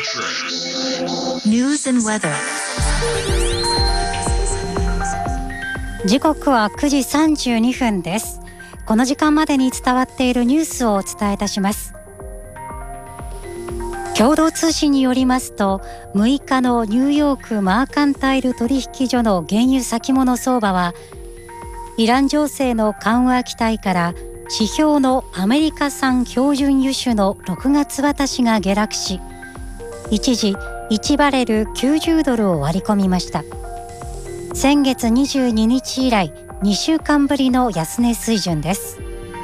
News and weather。 時刻は9時32分です。この時間までに伝わっているニュースをお伝えいたします。共同通信によりますと、6日のニューヨークマーカンタイル取引所の原油先物相場は、イラン情勢の緩和期待から指標のアメリカ産標準油種の6月渡しが下落し、一時1バレル90ドルを割り込みました。先月22日以来2週間ぶりの安値水準です。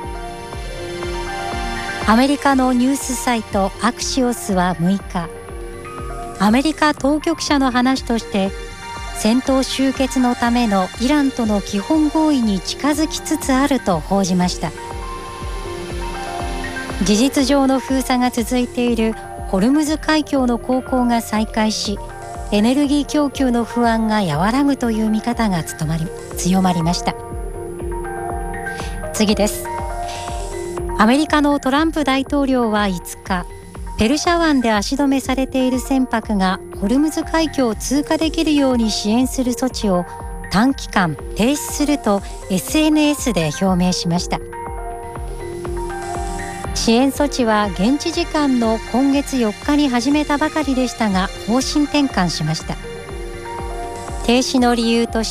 アメリカのニュースサイトアクシオスは6日、アメリカ当局者の話として、戦闘終結のためのイランとの基本合意に近づきつつあると報じました。事実上の封鎖が続いているホルムズ海峡の航行が再開し、エネルギー供給の不安が和らぐという見方が強まりました。次です。アメリカのトランプ大統領は5日、ペルシャ湾で足止めされている船舶がホルムズ海峡を通過できるように支援する措置を短期間停止すると SNS で表明しました。支援措置は現地時間の今月4日に始めたばかりでしたが、方針転換しました。停止の理由とし